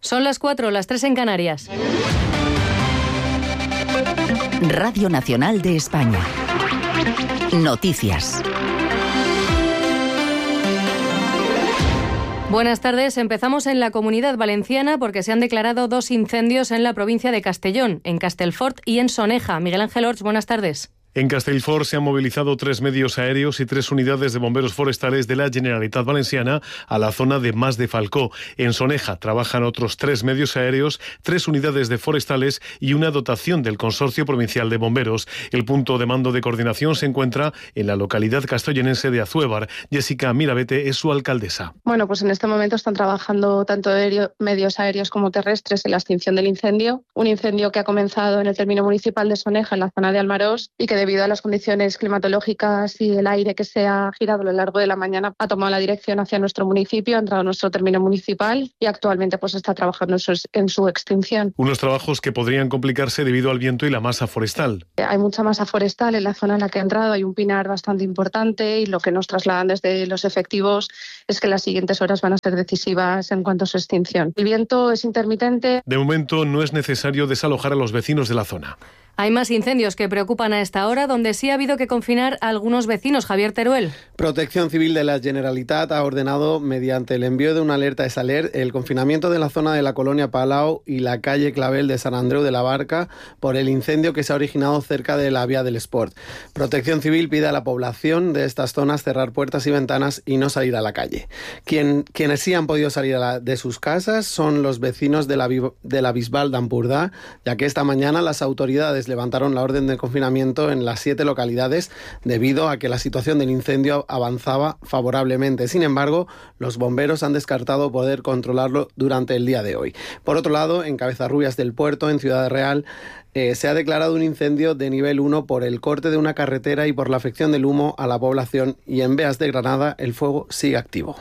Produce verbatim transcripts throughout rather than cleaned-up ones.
Son las cuatro, las tres en Canarias. Radio Nacional de España. Noticias. Buenas tardes. Empezamos en la Comunidad Valenciana porque se han declarado dos incendios en la provincia de Castellón, en Castellfort y en Soneja. Miguel Ángel Orts, buenas tardes. En Castellfort se han movilizado tres medios aéreos y tres unidades de bomberos forestales de la Generalitat Valenciana a la zona de Mas de Falcó. En Soneja trabajan otros tres medios aéreos, tres unidades de forestales y una dotación del Consorcio Provincial de Bomberos. El punto de mando de coordinación se encuentra en la localidad castellonense de Azuévar. Jessica Mirabete es su alcaldesa. Bueno, pues en este momento están trabajando tanto aéreo, medios aéreos como terrestres en la extinción del incendio. Un incendio que ha comenzado en el término municipal de Soneja, en la zona de Almarós, y que debido a las condiciones climatológicas y el aire que se ha girado a lo largo de la mañana ha tomado la dirección hacia nuestro municipio, ha entrado a nuestro término municipal y actualmente pues está trabajando en su, en su extinción. Unos trabajos que podrían complicarse debido al viento y la masa forestal. Hay mucha masa forestal en la zona en la que ha entrado, hay un pinar bastante importante y lo que nos trasladan desde los efectivos es que las siguientes horas van a ser decisivas en cuanto a su extinción. El viento es intermitente. De momento no es necesario desalojar a los vecinos de la zona. Hay más incendios que preocupan a esta hora, donde sí ha habido que confinar a algunos vecinos. Javier Teruel. Protección Civil de la Generalitat ha ordenado, mediante el envío de una alerta de Saler, el confinamiento de la zona de la colonia Palau y la calle Clavel de Sant Andreu de la Barca por el incendio que se ha originado cerca de la vía del Esport. Protección Civil pide a la población de estas zonas cerrar puertas y ventanas y no salir a la calle. Quien, quienes sí han podido salir a la, de sus casas son los vecinos de la, de la Bisbal d'Empordà, ya que esta mañana las autoridades levantaron la orden de confinamiento en las siete localidades debido a que la situación del incendio avanzaba favorablemente. Sin embargo, los bomberos han descartado poder controlarlo durante el día de hoy. Por otro lado, en Cabezarrubias del Puerto, en Ciudad Real, eh, se ha declarado un incendio de nivel uno por el corte de una carretera y por la afección del humo a la población, y en Beas de Granada el fuego sigue activo.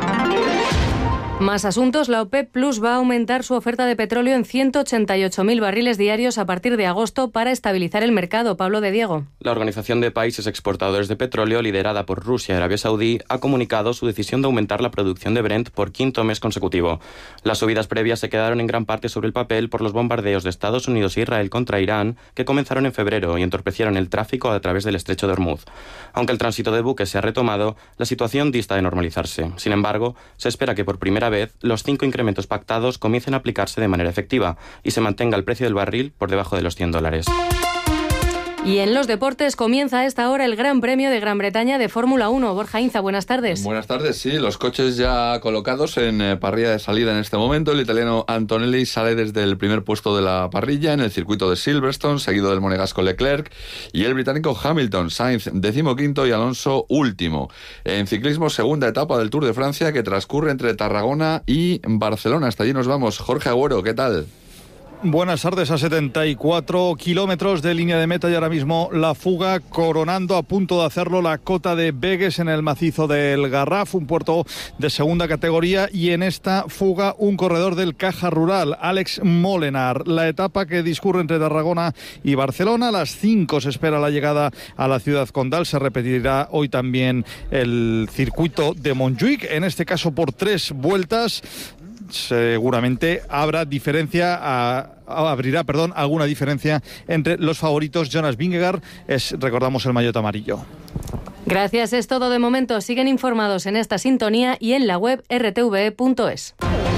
Más asuntos. La OPEP Plus va a aumentar su oferta de petróleo en ciento ochenta y ocho mil barriles diarios a partir de agosto para estabilizar el mercado. Pablo de Diego. La Organización de Países Exportadores de Petróleo, liderada por Rusia y Arabia Saudí, ha comunicado su decisión de aumentar la producción de Brent por quinto mes consecutivo. Las subidas previas se quedaron en gran parte sobre el papel por los bombardeos de Estados Unidos e Israel contra Irán, que comenzaron en febrero y entorpecieron el tráfico a través del estrecho de Hormuz. Aunque el tránsito de buques se ha retomado, la situación dista de normalizarse. Sin embargo, se espera que por primera vez los cinco incrementos pactados comiencen a aplicarse de manera efectiva y se mantenga el precio del barril por debajo de los cien dólares. Y en los deportes comienza a esta hora el Gran Premio de Gran Bretaña de Fórmula uno. Borja Inza, buenas tardes. Buenas tardes, sí, los coches ya colocados en eh, parrilla de salida en este momento. El italiano Antonelli sale desde el primer puesto de la parrilla en el circuito de Silverstone, seguido del monegasco Leclerc, y el británico Hamilton, Sainz decimoquinto y Alonso último. En ciclismo, segunda etapa del Tour de Francia que transcurre entre Tarragona y Barcelona. Hasta allí nos vamos. Jorge Agüero, ¿qué tal? Buenas tardes. A setenta y cuatro kilómetros de línea de meta y ahora mismo la fuga, coronando a punto de hacerlo la cota de Begues en el macizo del Garraf, un puerto de segunda categoría, y en esta fuga un corredor del Caja Rural, Alex Molenar. La etapa que discurre entre Tarragona y Barcelona, a las cinco se espera la llegada a la ciudad condal. Se repetirá hoy también el circuito de Montjuïc, en este caso por tres vueltas. Seguramente habrá diferencia, a, abrirá, perdón, alguna diferencia entre los favoritos. Jonas Vingegaard es, recordamos, el maillot amarillo. Gracias, es todo de momento. Siguen informados en esta sintonía y en la web erre te ve punto es.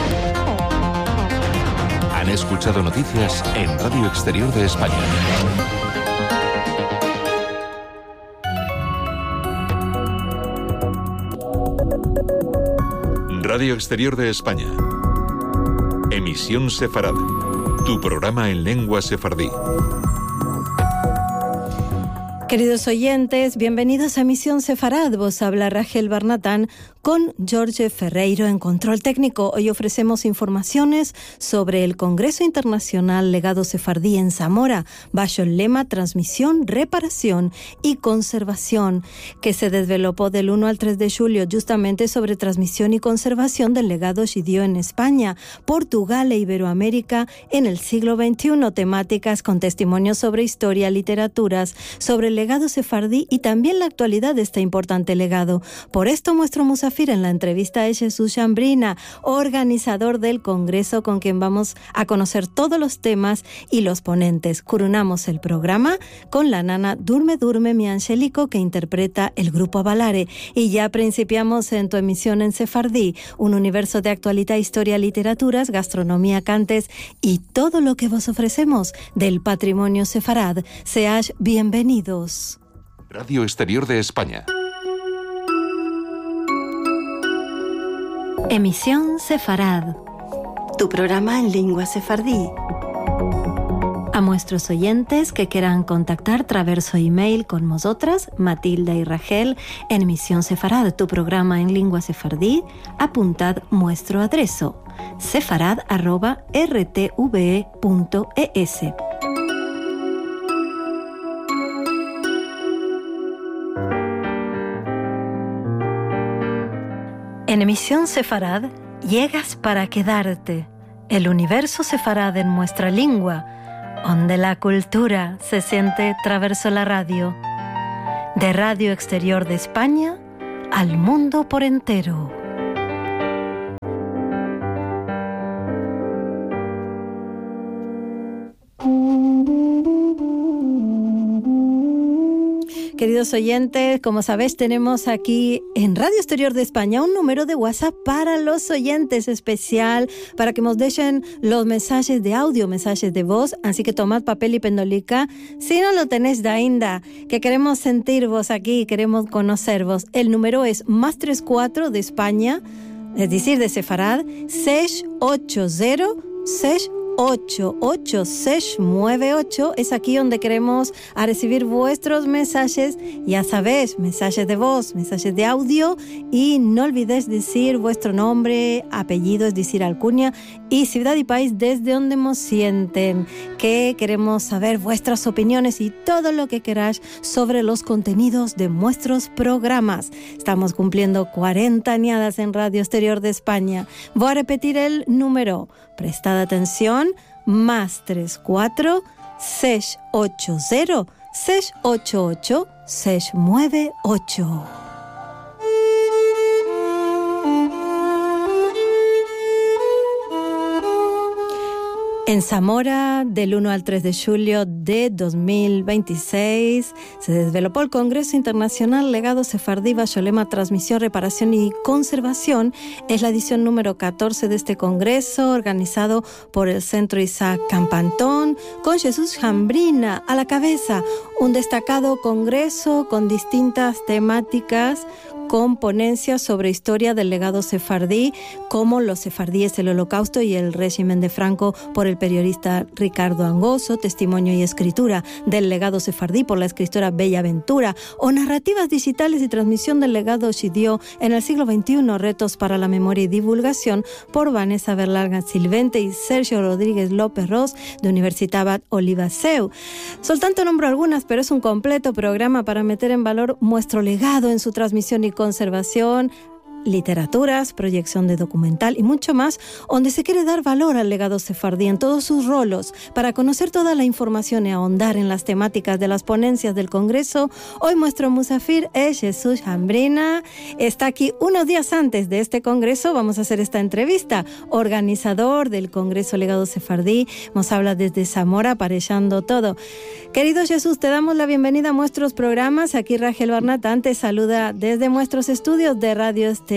Han escuchado noticias en Radio Exterior de España. Radio Exterior de España. Emisión Sefarad. Tu programa en lengua sefardí. Queridos oyentes, bienvenidos a Emisión Sefarad. Vos habla Rachel Barnatán con Jorge Ferreiro en control técnico. Hoy ofrecemos informaciones sobre el Congreso Internacional Legado Sefardí en Zamora, bajo el lema Transmisión, Reparación y Conservación, que se desvelopó del uno al tres de julio justamente sobre transmisión y conservación del legado judío en España, Portugal e Iberoamérica en el siglo veintiuno, temáticas con testimonios sobre historia, literaturas, sobre el legado sefardí y también la actualidad de este importante legado. Por esto, nuestro musafir Musafir. En la entrevista es Jesús Chambrina, organizador del Congreso, con quien vamos a conocer todos los temas y los ponentes. Coronamos el programa con la nana Durme Durme mi Angélico, que interpreta el grupo Avalare. Y ya principiamos en tu emisión en sefardí, un universo de actualidad, historia, literaturas, gastronomía, cantes y todo lo que vos ofrecemos del patrimonio sefarad. Seáis bienvenidos. Radio Exterior de España. Emisión Sefarad, tu programa en lengua sefardí. A nuestros oyentes que quieran contactar traverso email con nosotras, Matilda y Rachel, en Emisión Sefarad, tu programa en lengua sefardí, apuntad nuestro adreso, sefarad arroba r t v e punto e s. En Emisión Sefarad, llegas para quedarte. El universo sefarad en nuestra lengua, donde la cultura se siente traverso la radio. De Radio Exterior de España al mundo por entero. Queridos oyentes, como sabéis, tenemos aquí en Radio Exterior de España un número de WhatsApp para los oyentes especial, para que nos dejen los mensajes de audio, mensajes de voz. Así que tomad papel y pendolica. Si no lo tenéis de ainda, que queremos sentir vos aquí, queremos conocer vos. El número es más tres cuatro de España, es decir, de Sefarad, seis ocho cero seis ocho ocho seis nueve ocho. Es aquí donde queremos a recibir vuestros mensajes, ya sabéis, mensajes de voz, mensajes de audio, y no olvidéis decir vuestro nombre, apellido, es decir, alcunia, y ciudad y país desde donde nos sienten, que queremos saber vuestras opiniones y todo lo que queráis sobre los contenidos de nuestros programas. Estamos cumpliendo cuarenta añadas en Radio Exterior de España. Voy a repetir el número. Prestad atención, más tres cuatro seis ocho cero seis ocho ocho seis nueve ocho. En Zamora, del uno al tres de julio de dos mil veintiséis, se desvelopó el Congreso Internacional Legado Sefardí bajo el lema Transmisión, Reparación y Conservación. Es la edición número catorce de este congreso, organizado por el Centro Isaac Campantón, con Jesús Chambrina a la cabeza. Un destacado congreso con distintas temáticas, con ponencias sobre historia del legado sefardí, como los sefardíes, el Holocausto y el régimen de Franco, por el periodista Ricardo Angoso, testimonio y escritura del legado sefardí por la escritora Bella Ventura, o narrativas digitales y transmisión del legado shidió en el siglo veintiuno, retos para la memoria y divulgación, por Vanessa Berlarga Silvente y Sergio Rodríguez López Ros, de Universitat Bat Oliva Seu. Soltanto nombro algunas, pero es un completo programa para meter en valor nuestro legado en su transmisión y conservación, literaturas, proyección de documental y mucho más, donde se quiere dar valor al legado sefardí en todos sus rolos. Para conocer toda la información y ahondar en las temáticas de las ponencias del Congreso, hoy nuestro musafir es Jesús Chambrina. Está aquí unos días antes de este Congreso. Vamos a hacer esta entrevista. Organizador del Congreso Legado Sefardí, nos habla desde Zamora, aparejando todo. Querido Jesús, te damos la bienvenida a nuestros programas. Aquí Rachel Barnatán te saluda desde nuestros estudios de Radio Exterior.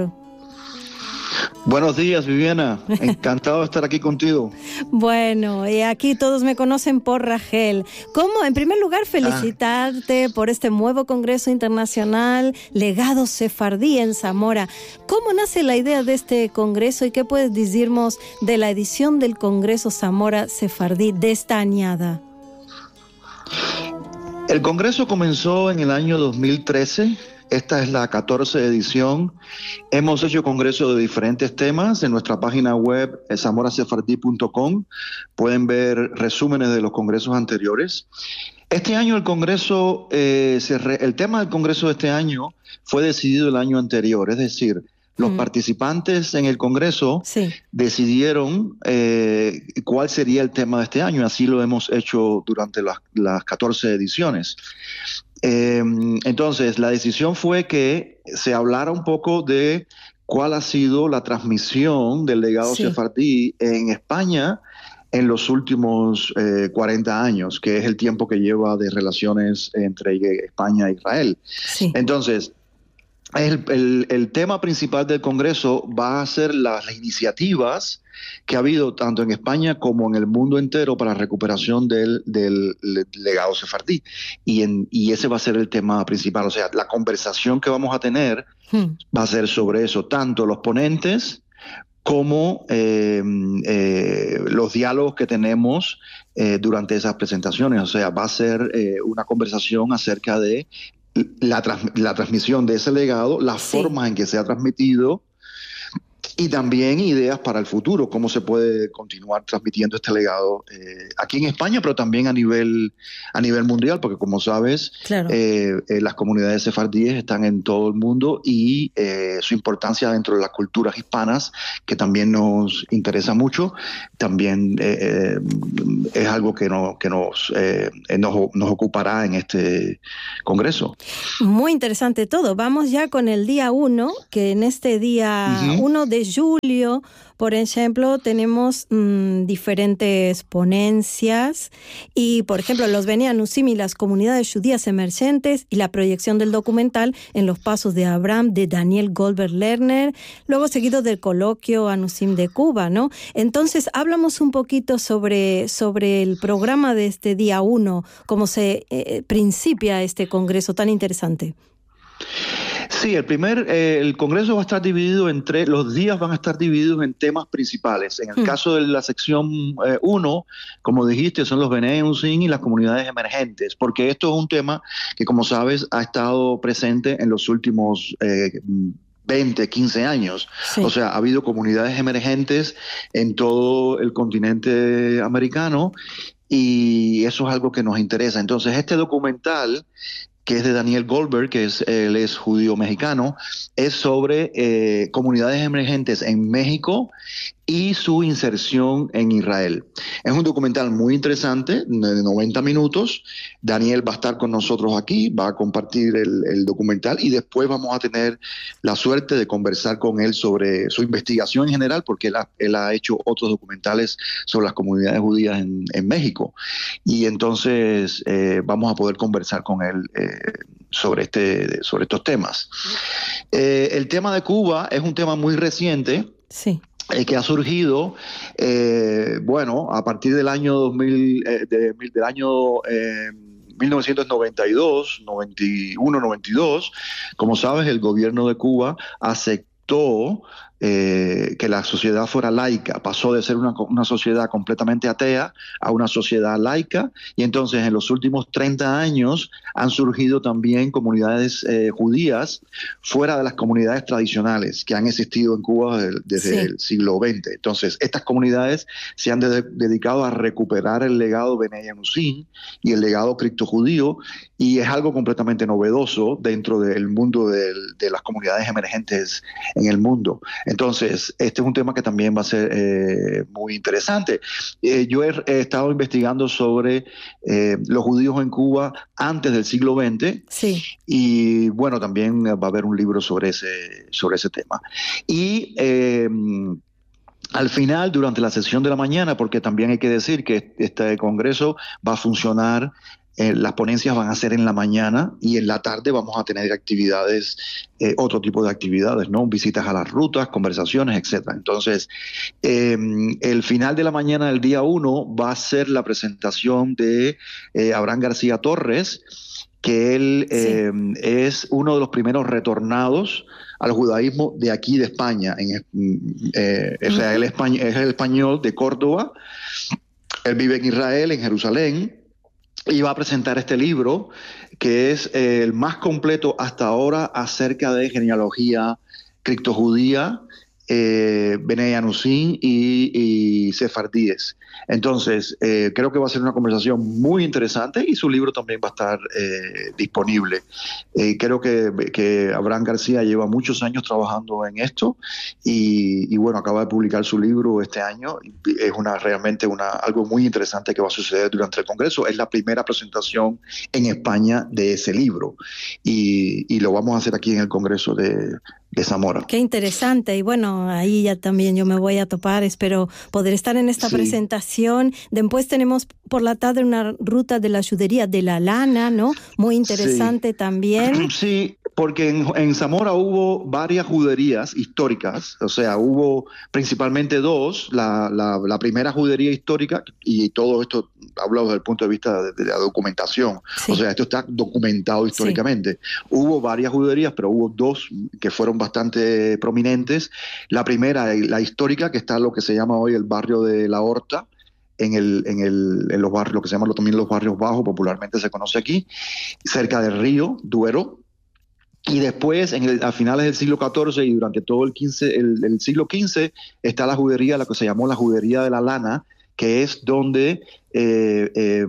Buenos días, Viviana. Encantado de estar aquí contigo. Bueno, y aquí todos me conocen por Rachel. ¿Cómo? En primer lugar, felicitarte ah. por este nuevo Congreso Internacional Legado Sefardí en Zamora. ¿Cómo nace la idea de este congreso y qué puedes decirnos de la edición del Congreso Zamora Sefardí de esta añada? El congreso comenzó en el año dos mil trece. Esta es la catorce edición. Hemos hecho congresos de diferentes temas. En nuestra página web, zamora sefardí punto com, pueden ver resúmenes de los congresos anteriores. Este año el congreso, eh, se re, el tema del congreso de este año fue decidido el año anterior, es decir, los mm. participantes en el congreso sí. decidieron eh, cuál sería el tema de este año. Así lo hemos hecho durante las, las catorce ediciones. Eh, entonces, la decisión fue que se hablara un poco de cuál ha sido la transmisión del legado sí. sefardí en España en los últimos eh, cuarenta años, que es el tiempo que lleva de relaciones entre España e Israel. Sí. Entonces, el, el, el tema principal del Congreso va a ser las, las iniciativas que ha habido tanto en España como en el mundo entero para la recuperación del, del, del legado sefardí. Y, en, y ese va a ser el tema principal. O sea, la conversación que vamos a tener hmm. va a ser sobre eso, tanto los ponentes como eh, eh, los diálogos que tenemos eh, durante esas presentaciones. O sea, va a ser eh, una conversación acerca de la, trans- la transmisión de ese legado, las sí. formas en que se ha transmitido, y también ideas para el futuro, cómo se puede continuar transmitiendo este legado eh, aquí en España, pero también a nivel a nivel mundial, porque como sabes, claro. eh, eh, las comunidades sefardíes están en todo el mundo y eh, su importancia dentro de las culturas hispanas, que también nos interesa mucho, también eh, eh, es algo que, no, que nos, eh, nos, nos ocupará en este congreso. Muy interesante todo. Vamos ya con el día uno, que en este día uno uh-huh. de julio, por ejemplo, tenemos mmm, diferentes ponencias y, por ejemplo, los Bene Anusim y las comunidades judías emergentes y la proyección del documental En los pasos de Abraham de Daniel Goldberg Lerner, luego seguido del coloquio Anusim de Cuba, ¿no? Entonces, hablamos un poquito sobre, sobre el programa de este día uno, cómo se eh, principia este congreso tan interesante. Sí, el primer, eh, el Congreso va a estar dividido en tres, los días van a estar divididos en temas principales. En el hmm. caso de la sección uno, eh, como dijiste, son los Bene Anusim y las comunidades emergentes, porque esto es un tema que, como sabes, ha estado presente en los últimos eh, veinte, quince años. Sí. O sea, ha habido comunidades emergentes en todo el continente americano y eso es algo que nos interesa. Entonces, este documental, que es de Daniel Goldberg, que es, él es judío mexicano, es sobre eh, comunidades emergentes en México y su inserción en Israel. Es un documental muy interesante, de noventa minutos. Daniel va a estar con nosotros aquí, va a compartir el, el documental y después vamos a tener la suerte de conversar con él sobre su investigación en general, porque él ha, él ha hecho otros documentales sobre las comunidades judías en, en México. Y entonces eh, vamos a poder conversar con él eh, sobre, este, sobre estos temas. Eh, el tema de Cuba es un tema muy reciente. Sí. Eh, que ha surgido, eh, bueno, a partir del año dos mil, eh, de, del año eh, mil novecientos noventa y dos, noventa y uno, noventa y dos, como sabes, el gobierno de Cuba aceptó eh, que la sociedad fuera laica, pasó de ser una, una sociedad completamente atea a una sociedad laica, y entonces en los últimos treinta años han surgido también comunidades eh, judías fuera de las comunidades tradicionales que han existido en Cuba desde, desde sí. el siglo veinte. Entonces, estas comunidades se han de, dedicado a recuperar el legado Bene Anusim y el legado criptojudío, y es algo completamente novedoso dentro del mundo de, de las comunidades emergentes en el mundo. Entonces, este es un tema que también va a ser eh, muy interesante. Eh, yo he, he estado investigando sobre eh, los judíos en Cuba antes del siglo veinte. Sí. Y bueno, también va a haber un libro sobre ese, sobre ese tema. Y eh, al final, durante la sesión de la mañana, porque también hay que decir que este congreso va a funcionar, Eh, las ponencias van a ser en la mañana y en la tarde vamos a tener actividades, eh, otro tipo de actividades, ¿no? Visitas a las rutas, conversaciones, etcétera. Entonces, eh, el final de la mañana del día uno va a ser la presentación de eh, Abraham García Torres, que él eh, sí. es uno de los primeros retornados al judaísmo de aquí de España. En, eh, o sea, él es, es el español de Córdoba, él vive en Israel, en Jerusalén, y va a presentar este libro que es eh, el más completo hasta ahora acerca de genealogía criptojudía eh, Bene Yanusin y, y sefardíes. Entonces, eh, creo que va a ser una conversación muy interesante y su libro también va a estar eh, disponible. Eh, creo que, que Abraham García lleva muchos años trabajando en esto y, y bueno, acaba de publicar su libro este año. Es una realmente una, algo muy interesante que va a suceder durante el Congreso. Es la primera presentación en España de ese libro y, y lo vamos a hacer aquí en el Congreso de, de Zamora. Qué interesante. Y bueno, ahí ya también yo me voy a topar. Espero poder estar en esta sí. presentación. Después tenemos por la tarde una ruta de la ayudería de la lana, ¿no? Muy interesante sí. también. Sí, porque en, en Zamora hubo varias juderías históricas, o sea, hubo principalmente dos. La, la, la primera judería histórica, y todo esto hablo desde el punto de vista de, de la documentación, sí. o sea, esto está documentado históricamente. Sí. Hubo varias juderías, pero hubo dos que fueron bastante prominentes. La primera, la histórica, que está en lo que se llama hoy el barrio de La Horta, en, el, en, el, en los barrios, lo que se llaman también los barrios bajos, popularmente se conoce aquí, cerca del río Duero. Y después, en el, a finales del siglo catorce y durante todo el, quince, el, el siglo quince, está la judería, la que se llamó la judería de la lana, que es donde eh, eh,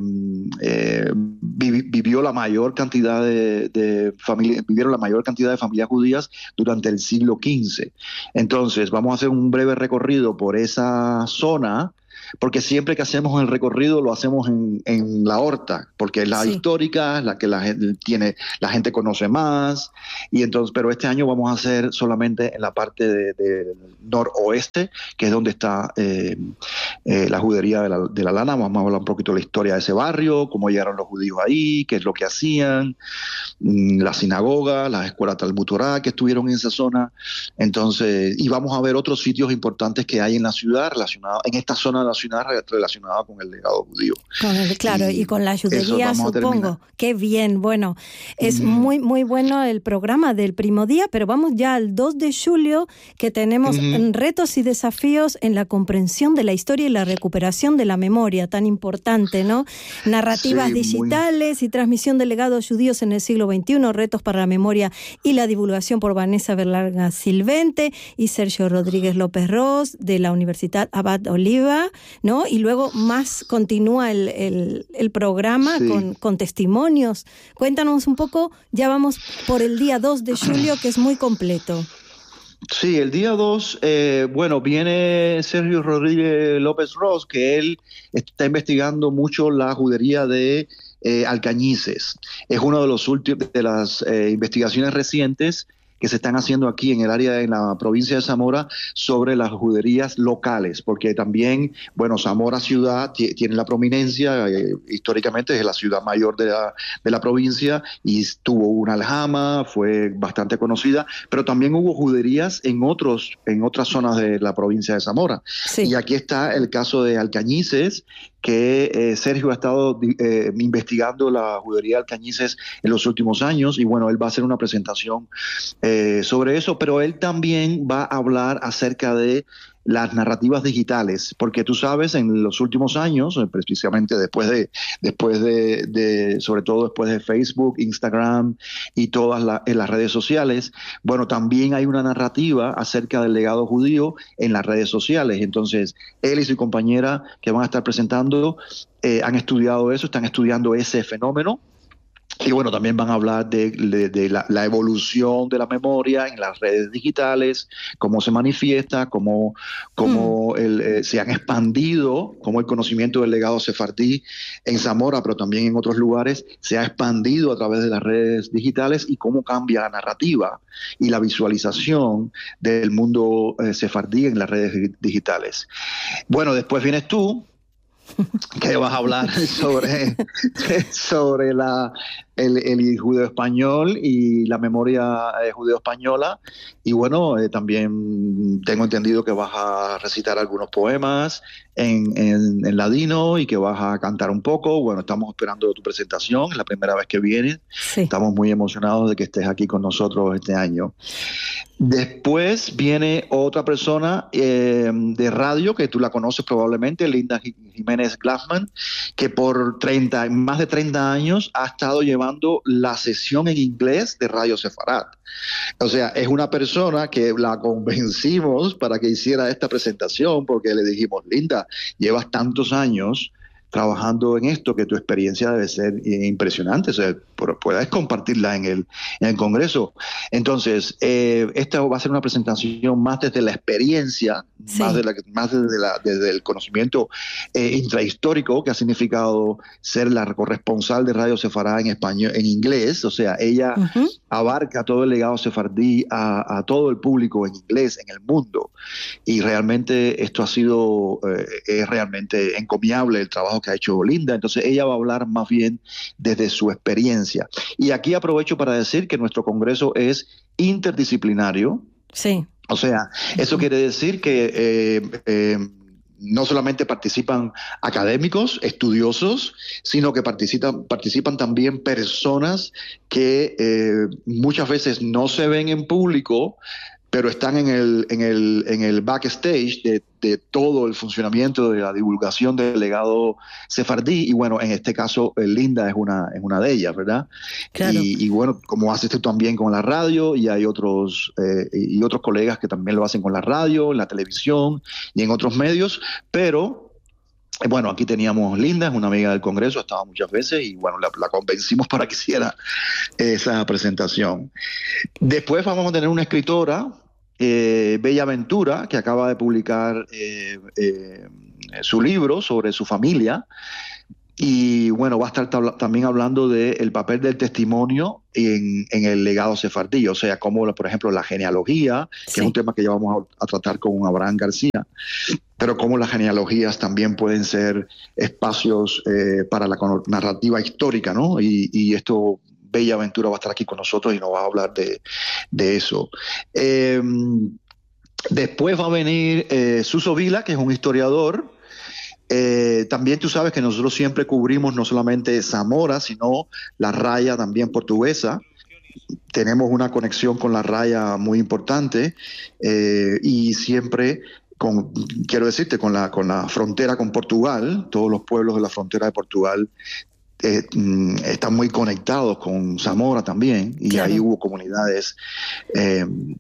eh, vivi, vivió la mayor cantidad de, de familias, vivieron la mayor cantidad de familias judías durante el siglo quince. Entonces, vamos a hacer un breve recorrido por esa zona, porque siempre que hacemos el recorrido lo hacemos en, en La Horta, porque es la sí. histórica, la que la gente tiene, la gente conoce más, y entonces, pero este año vamos a hacer solamente en la parte de, de noroeste, que es donde está eh, eh, la judería de la, de la lana. Vamos a hablar un poquito de la historia de ese barrio, cómo llegaron los judíos ahí, qué es lo que hacían, la sinagoga, las escuelas Talmud Torah que estuvieron en esa zona. Entonces, y vamos a ver otros sitios importantes que hay en la ciudad, relacionados en esta zona de la ciudad, relacionada con el legado judío. Con el, claro, y, y con la ayudería, supongo. Qué bien, bueno. Es mm. muy, muy bueno el programa del Primo Día, pero vamos ya al dos de julio, que tenemos mm-hmm. retos y desafíos en la comprensión de la historia y la recuperación de la memoria, tan importante, ¿no? Narrativas sí, digitales muy... y transmisión de legados judíos en el siglo veintiuno, retos para la memoria y la divulgación, por Vanessa Berlanga Silvente y Sergio Rodríguez López Ros, de la Universidad Abad Oliva, ¿no? Y luego más continúa el, el, el programa sí. con, con testimonios. Cuéntanos un poco, ya vamos por el día dos de julio, que es muy completo. Sí, el día dos, eh, bueno, viene Sergio Rodríguez López Ros, que él está investigando mucho la judería de eh, Alcañices. Es una de, los últimos, de las eh, investigaciones recientes que se están haciendo aquí en el área, en la provincia de Zamora, sobre las juderías locales, porque también, bueno, Zamora ciudad t- tiene la prominencia, eh, históricamente es la ciudad mayor de la, de la provincia, y tuvo una aljama, fue bastante conocida, pero también hubo juderías en otros, en otras zonas de la provincia de Zamora. Sí. Y aquí está el caso de Alcañices, que eh, Sergio ha estado eh, investigando la judería de Alcañices en los últimos años, y bueno, él va a hacer una presentación eh, sobre eso, pero él también va a hablar acerca de las narrativas digitales, porque tú sabes, en los últimos años, precisamente después de, después de, de sobre todo después de Facebook, Instagram y todas la, en las redes sociales, bueno, también hay una narrativa acerca del legado judío en las redes sociales. Entonces, él y su compañera que van a estar presentando eh, han estudiado eso, están estudiando ese fenómeno. Y bueno, también van a hablar de, de, de la, la evolución de la memoria en las redes digitales, cómo se manifiesta, cómo, cómo mm. el, eh, se han expandido, cómo el conocimiento del legado sefardí en Zamora, pero también en otros lugares, se ha expandido a través de las redes digitales, y cómo cambia la narrativa y la visualización del mundo eh, sefardí en las redes digitales. Bueno, después vienes tú, que vas a hablar sobre, sobre la, el, el judeo español y la memoria eh, judeo española. Y bueno, eh, también tengo entendido que vas a recitar algunos poemas en, en, en ladino, y que vas a cantar un poco. Bueno, estamos esperando tu presentación, es la primera vez que vienes. Sí. Estamos muy emocionados de que estés aquí con nosotros este año. Después viene otra persona eh, de radio, que tú la conoces probablemente, Linda Jiménez Glassman, que por treinta, más de treinta años ha estado llevando llevando la sesión en inglés de Radio Sefarad. O sea, es una persona que la convencimos para que hiciera esta presentación porque le dijimos, Linda, llevas tantos años trabajando en esto que tu experiencia debe ser impresionante, o sea, puedes compartirla en el, en el Congreso. Entonces, eh, esta va a ser una presentación más desde la experiencia, sí. más, de la, más desde, la, desde el conocimiento eh, intrahistórico que ha significado ser la corresponsal de Radio Sefarad en español, en inglés, o sea, ella uh-huh. abarca todo el legado sefardí a, a todo el público en inglés, en el mundo, y realmente esto ha sido, eh, es realmente encomiable el trabajo que ha hecho Linda. Entonces ella va a hablar más bien desde su experiencia. Y aquí aprovecho para decir que nuestro congreso es interdisciplinario. Sí. O sea, eso quiere decir que eh, eh, no solamente participan académicos, estudiosos, sino que participan, participan también personas que eh, muchas veces no se ven en público, pero están en el, en el, en el backstage de, de todo el funcionamiento de la divulgación del legado sefardí. Y bueno, en este caso, Linda es una, es una de ellas, ¿verdad? Claro. Y, y bueno, como haces tú también con la radio, y hay otros, eh, y otros colegas que también lo hacen con la radio, en la televisión y en otros medios, pero... Bueno, aquí teníamos Linda, es una amiga del Congreso, estaba muchas veces y bueno, la, la convencimos para que hiciera esa presentación. Después vamos a tener una escritora, eh, Bella Ventura, que acaba de publicar eh, eh, su libro sobre su familia. Y bueno, va a estar tabla, también hablando del papel del testimonio en, en el legado sefardí, o sea, como por ejemplo la genealogía, que sí. es un tema que ya vamos a, a tratar con Abraham García, pero como las genealogías también pueden ser espacios eh, para la narrativa histórica, ¿no? Y, y esto, Bella Ventura va a estar aquí con nosotros y nos va a hablar de, de eso. Eh, después va a venir eh, Suso Vila, que es un historiador. Eh, también tú sabes que nosotros siempre cubrimos no solamente Zamora, sino la raya también portuguesa. Tenemos una conexión con la raya muy importante eh, y siempre, con, quiero decirte, con la, con la frontera con Portugal, todos los pueblos de la frontera de Portugal Eh, están muy conectados con Zamora también, y claro. ahí hubo comunidades eh,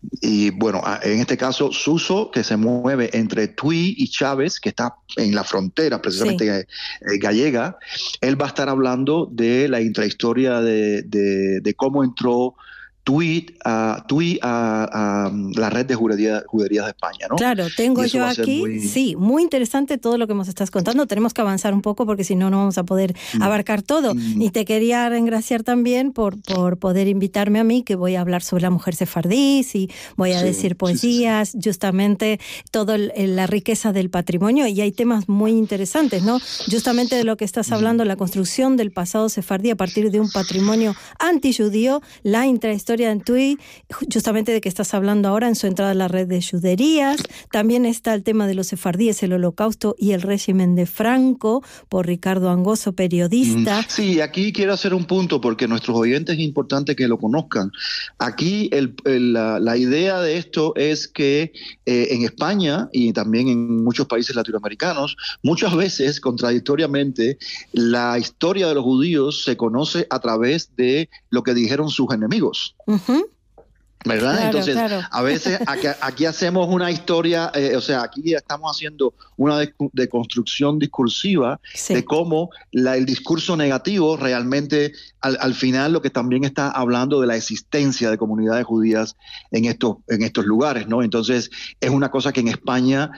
y bueno, en este caso Suso, que se mueve entre Tui y Chávez, que está en la frontera precisamente sí. eh, gallega, él va a estar hablando de la intrahistoria de, de, de cómo entró Tui a, Tui a, a la red de juderías, juderías de España, ¿no? Claro, tengo yo aquí, muy... sí, muy interesante todo lo que nos estás contando. Tenemos que avanzar un poco porque si no, no vamos a poder mm. abarcar todo. Mm. Y te quería engraciar también por, por poder invitarme a mí, que voy a hablar sobre la mujer sefardí, y voy a sí, decir poesías, sí, sí. justamente toda la riqueza del patrimonio, y hay temas muy interesantes, ¿no? Justamente de lo que estás hablando, mm. la construcción del pasado sefardí a partir de un patrimonio antijudío, la intrahistoria en Tui, justamente de que estás hablando ahora en su entrada a la red de juderías. También está el tema de los sefardíes, el holocausto y el régimen de Franco, por Ricardo Angoso, periodista. Sí, aquí quiero hacer un punto porque nuestros oyentes es importante que lo conozcan. Aquí el, el, la, la idea de esto es que eh, en España y también en muchos países latinoamericanos, muchas veces, contradictoriamente, la historia de los judíos se conoce a través de lo que dijeron sus enemigos. Uh-huh. ¿Verdad? Claro, Entonces, claro. a veces aquí, aquí hacemos una historia, eh, o sea, aquí estamos haciendo una deconstrucción discursiva sí. de cómo la, el discurso negativo realmente, al, al final, lo que también está hablando de la existencia de comunidades judías en estos, en estos lugares, ¿no? Entonces, es una cosa que en España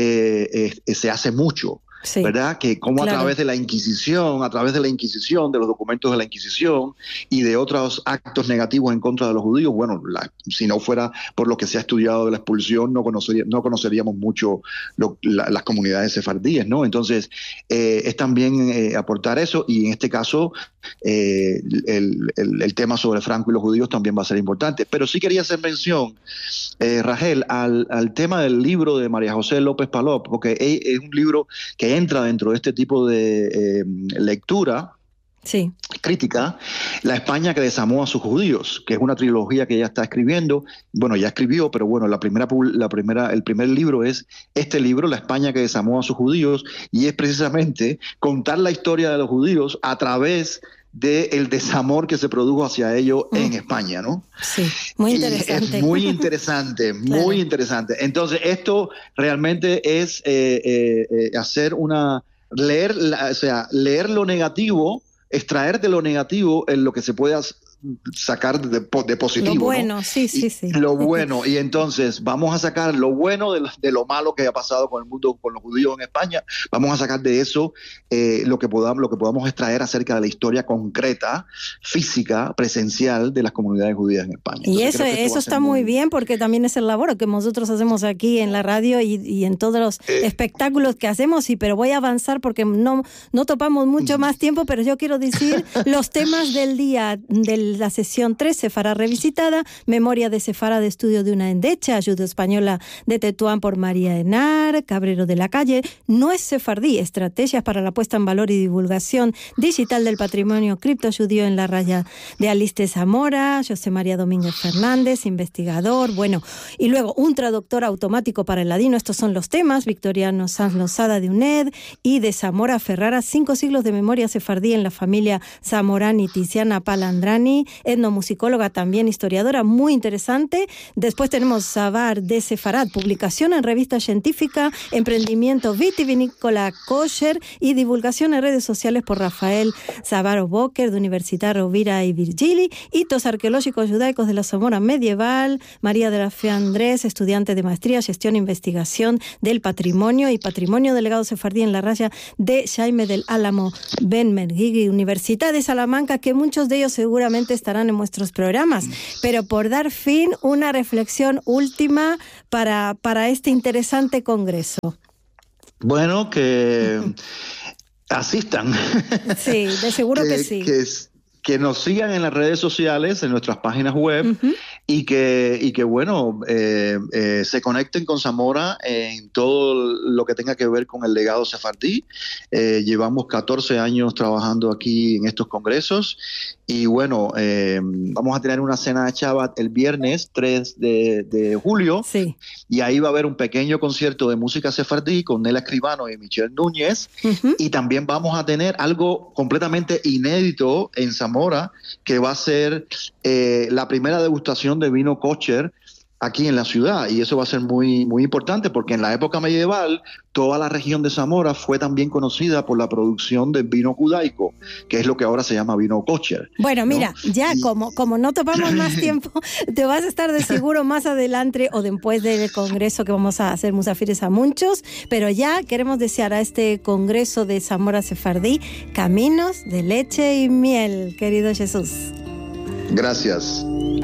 eh, eh, se hace mucho. Sí, ¿verdad? Que como claro. a través de la Inquisición, a través de la Inquisición, de los documentos de la Inquisición y de otros actos negativos en contra de los judíos, bueno, la, si no fuera por lo que se ha estudiado de la expulsión, no, conocería, no conoceríamos mucho lo, la, las comunidades sefardíes, ¿no? Entonces, eh, es también eh, aportar eso, y en este caso, eh, el, el, el tema sobre Franco y los judíos también va a ser importante. Pero sí quería hacer mención, eh, Rachel, al, al tema del libro de María José López Palop, porque es, es un libro que entra dentro de este tipo de eh, lectura sí. crítica, La España que desarmó a sus judíos, que es una trilogía que ella está escribiendo. Bueno, ya escribió, pero bueno, la primera, la primera, el primer libro es este libro, La España que desarmó a sus judíos, y es precisamente contar la historia de los judíos a través del desamor que se produjo hacia ellos mm. en España, ¿no? Sí, muy interesante. Y es muy interesante, muy claro. interesante. Entonces, esto realmente es eh, eh, eh, hacer una... leer, la, o sea, leer lo negativo, extraer de lo negativo en lo que se pueda sacar de, de positivo. Lo bueno, ¿no? sí, sí, sí. Lo bueno, y entonces vamos a sacar lo bueno de lo, de lo malo que ha pasado con el mundo, con los judíos en España, vamos a sacar de eso eh, lo que podamos, lo que podamos extraer acerca de la historia concreta, física, presencial de las comunidades judías en España. Y entonces, eso, eso está muy bien, porque también es el labor que nosotros hacemos aquí en la radio y, y en todos los eh, espectáculos que hacemos, y pero voy a avanzar porque no, no topamos mucho más tiempo, pero yo quiero decir los temas del día del la sesión tres, Sefará revisitada, Memoria de Sefará de estudio de una endecha, ayuda española de Tetuán por María Henar, Cabrero de la Calle, No es sefardí, estrategias para la puesta en valor y divulgación digital del patrimonio criptojudío en la raya, de Aliste Zamora, José María Domínguez Fernández, investigador, bueno, y luego un traductor automático para el ladino. Estos son los temas: Victoriano Sanz Lozada de U N E D y de Zamora Ferrara, cinco siglos de memoria sefardí en la familia Zamorani, Tiziana Palandrani, etnomusicóloga, también historiadora, muy interesante. Después tenemos Sabar de Sefarad, publicación en revista científica, emprendimiento vitivinícola kosher y divulgación en redes sociales por Rafael Savaro Boker, de Universidad Rovira y Virgili, hitos arqueológicos judaicos de la Zamora medieval, María de la Fe Andrés, estudiante de maestría, gestión e investigación del patrimonio y patrimonio delegado sefardí en la raya de Jaime del Álamo Ben Mergui, Universidad de Salamanca, que muchos de ellos seguramente estarán en nuestros programas, pero por dar fin, una reflexión última para, para este interesante congreso. Bueno, que asistan. Sí, de seguro que, que sí. Que, que nos sigan en las redes sociales, en nuestras páginas web, uh-huh. y que, y que bueno, eh, eh, se conecten con Zamora en todo lo que tenga que ver con el legado sefardí. Eh, llevamos catorce años trabajando aquí en estos congresos, y bueno, eh, vamos a tener una cena de Shabbat el viernes tres de, de julio, sí. y ahí va a haber un pequeño concierto de música sefardí con Nela Escribano y Michelle Núñez, uh-huh. y también vamos a tener algo completamente inédito en Zamora, que va a ser eh, la primera degustación de vino kosher aquí en la ciudad, y eso va a ser muy, muy importante, porque en la época medieval toda la región de Zamora fue también conocida por la producción de vino judaico, que es lo que ahora se llama vino kosher. Bueno, mira, ¿no? ya y... como, como no topamos más tiempo, te vas a estar de seguro más adelante o después del congreso que vamos a hacer Musafires a muchos, pero ya queremos desear a este congreso de Zamora Sefardí caminos de leche y miel, querido Jesús. Gracias.